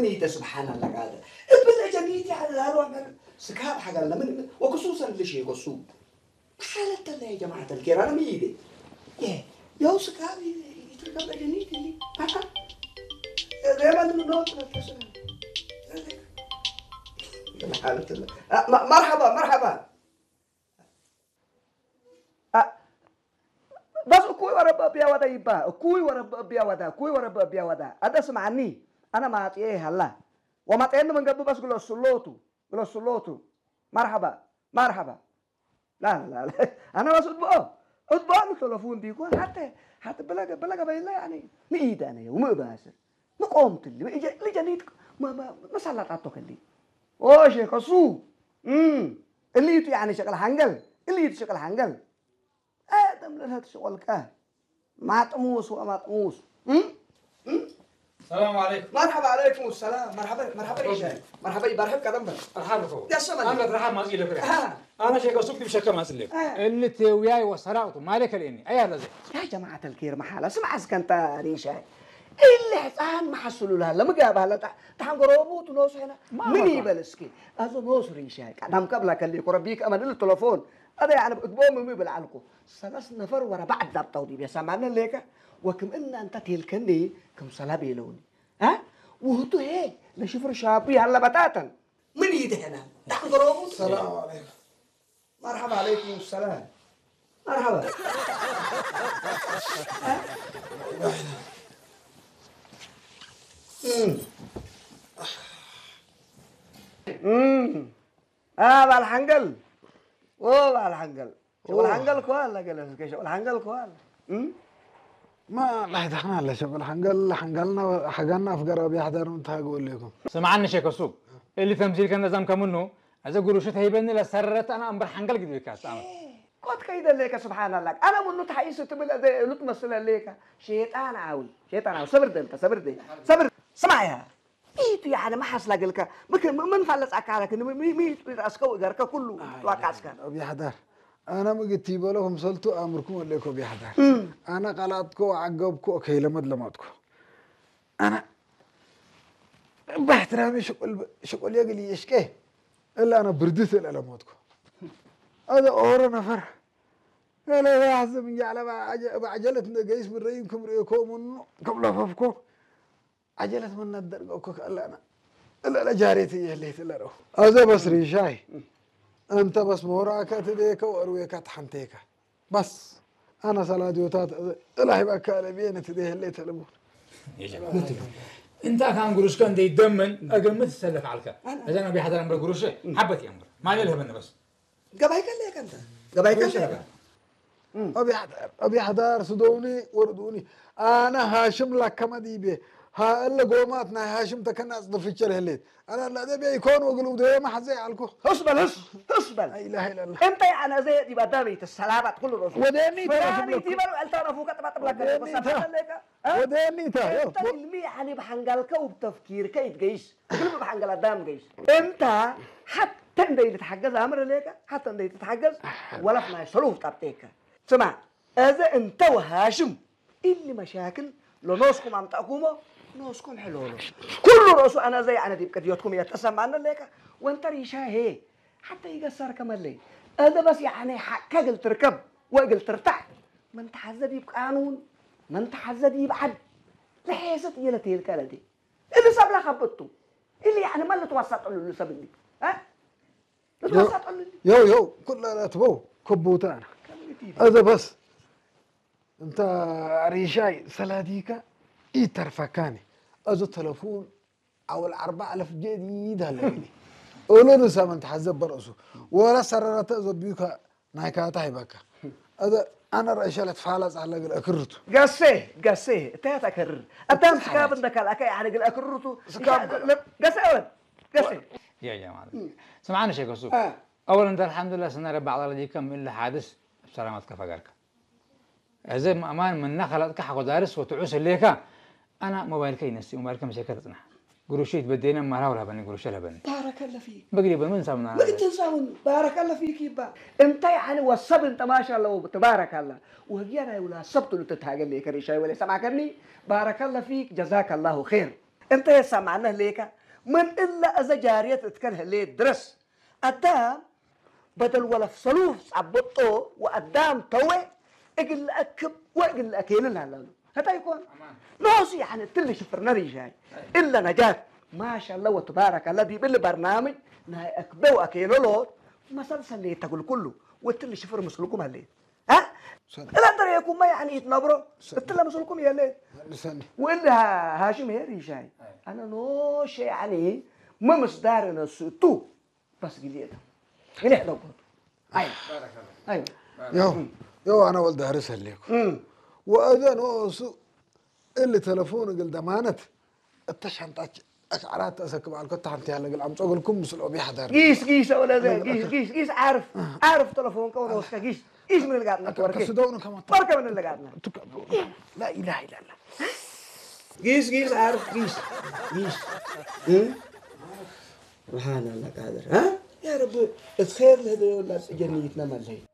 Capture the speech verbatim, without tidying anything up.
مني سبحان الله هذا بالله جنيتي على هالروح سكاب حق الله من وخصوصا لشيء قصو حالة الله يا جماعة الخير أنا ميدي يا يا سكاب يتركب جنيتي لي ها دائما من نوت حالة الله مرحبا مرحبا بس كوي ورا بيا ودا يبا كوي ورا بيا ودا كوي ورا بيا ودا هذا سمعني أنا ما أتيه هلا وما تأني من قبل بس قلوا سلوتو قلوا سلوتو مرحبا مرحبا لا لا لا أنا بس أطبقه أطبقه التلفون ديكو حتى حتى بلغ بلغ بيلا يعني ميد أنا وما باسر ما قمت اللي اللي جنيت ما ما ما صلت عطوك اللي أوش كسو أمم اللي يتو يعني شغل حنقل اللي يتو شغل حنقل آدم لهذا الشغل كه ما تموس وما تموس أمم السلام عليكم. مرحبا عليكم السلام مرحبا مرحبا رجال مرحبا برحب كذا مرحبا يا سلام أنا رحاب ما أزيل لك أنا شيء قصدك بشكل ما أزيل اللي توياي وصراته مالك لإني أيها الذي يا جماعة الكير محالة سمع أسكنت ريشاي اللي حسان ما حصلوا لها لما جابها لا تحن قرابوت ونوس هنا من يبلسكي هذا نوس ريشاي كلام قبل كلي قربيك أمن التلفون هذا يعني بقوم مي بالعنكو ثلاث نفر ورا بعد ضبط ودي بيسمعنا ليك وكم إن أنت تلكني كم صلابي لوني ها وهتو هيك نشوف رشابي هلا بتاتا من يدي هنا تحن قرابوت السلام عليكم مرحبا عليكم السلام مرحبا امم امم اه بالحنقل اوه بالحنقل شو الحنقل كوال قال شو الحنقل كوال امم ما لا يدخلنا الا شغل حنقل حنقلنا حقنا في قراب يحضر وانتهى اقول لكم سمعنا شيخ السوق اللي تمثيل كان نظام كمنه إذا قروشت هيبني لسرت أنا أمبر حنقل قد بكاس أنا قد كيدا ليك سبحان الله أنا من نطح يسوي تبل أدي نتمثل ليك شيطان عاول شيطان عاول صبر دنت صبر دي صبر سمع يا إيتو يعني ما حصل لك ممكن من فلس أكالك إنه مي مي أسكو إجارك كله توقعس كان أبي حضر أنا ما قلت لكم سلتوا أمركم لكم أبي حضر أنا قلعتكم وعقبكم أوكي لمد لمدكم أنا باحترامي شغل شغل يقلي يشكي إلا أنا بردت الألماتكم هذا أورا نفر أنا لا أحزن من جعل بعجلة قيس من رأيكم رأيكم من قبل ففكم عجلة من الدرجة وكك إلا أنا إلا أنا جاريتي اللي تلرو هذا بس ريشاي أنت بس موراك تديك وأرويك تحنتيك بس أنا صلاة يوتات إلا هيبقى كالبين تديه اللي تلمون يا جماعة أنت كان قروش كان دي دمن أقل ما تسلك عليك إذا أنا بيحضر أمر قروش حبتي أمر ما لي لها بس قبايك ليك أنت قبايك ليك أبي حضر أبي حضر صدوني وردوني أنا هاشم لك كما ديبي ها إلا قوماتنا هاشم تكنا أصدف الشره الليل أنا لا ده بيكون وقلوا ده ما حزي عليكم اصبر اصبر اصبر لا إله إلا الله أنت يعني زي دي بدابي السلامة كل الرسول وداني فلاني دي برو ألتانا فوق تبعت بلك وداني تا أنت اللي يعني بحنقلك وبتفكيرك يتجيش كل بحنقل الدم جيش أنت حتى اللي تتحجز أمر ليك حتى اللي تتحجز ولا في مشروف تبتيك سمع إذا أنت وهاشم اللي مشاكل لو نوسكم عم تقوموا نوسكم حلوله كل رأسه أنا زي أنا دي بكديوتكم يتسمع عنا ليك وأنت ريشاه هي حتى يقصر كمان ليه هذا بس يعني كاجل تركب واجل ترتاح ما أنت حزدي بقانون ما أنت حزدي بعد لحيسة يلا تيل كلا دي اللي ساب لك خبطته اللي يعني ما اللي توسط له اللي سابني ها توسط له يو يو كلنا تبو كبوتان هذا بس أنت ريشاي سلاديكا إيترفكاني أزو تلفون أو الأربعة ألف جديد هالليلي أولو نسا من تحزب برأسه ولا سررت أزو بيوكا نايكا تايبكا هذا أنا رأيشالة فعلت على الأكرتو قاسيه قاسيه تاتا كرر أتام سكاب عندك الأكاي على الأكرتو سكاب قاسيه أول قاسيه يا جماعة سمعنا شيء قصو أولا أنت الحمد لله سنة ربع على دي كم إلا حادث بسلامتك فقرك زي ما أمان من نخلت كحق دارس وتعوس الليكا أنا موبايل كي نسي موبايل كم شركتنا قروشيت بدينا ما راولا بني قروش لها بني بارك الله فيك بقريبا من سامنا ما تنساون بارك الله فيك يبا أنت يعني والصبر أنت ما شاء الله تبارك الله وهي أنا ولا صبت اللي تتهاجل لي كريشاي ولا سمع كني بارك الله فيك جزاك الله خير انت يسمعنا ليك من الا اذا جاريه تتكلها ليه درس قدام بدل ولا فصلوه عبطه وقدام توي اقل اكب واقل اكيل لها هتا يكون نوصي يعني تل شفرنا رجاي الا نجاة ما شاء الله وتبارك الذي بالبرنامج نهاي اكبو اكيلو لوت مسلسل اللي تقول كله وتل شفر مسلكم هالليل ها لا ترى يكون ما يعني يتنبروا التل مسلكم يا ليل وإلا هاشم هي رجاي انا نوش يعني ما مصدار نسيتو بس قليل قليل حدا ايوه ايوه يو يو انا ولد هرسها ليكم واذن اوسو اللي تلفونه قال دمانت التشحن تاج اشعارات اسكب على القطه حتى هلا قال عم تقول لكم مسلو بيحضر قيس قيس ولا ذا قيس قيس قيس عارف عارف تلفون كون وسكا قيس قيس من اللي قاعدنا توركي تصدقون كمان بركه من اللي قاعدنا لا اله الا الله قيس قيس عارف قيس قيس سبحان الله قادر ها يا رب الخير لهذا ولا جنيتنا مالهي